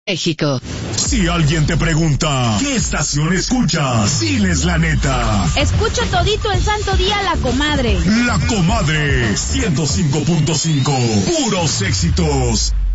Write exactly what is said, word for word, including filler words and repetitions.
México. Si alguien te pregunta, ¿qué estación escuchas? Diles la neta. Escucho todito el santo día La Comadre. La Comadre, ciento cinco punto cinco. Puros éxitos.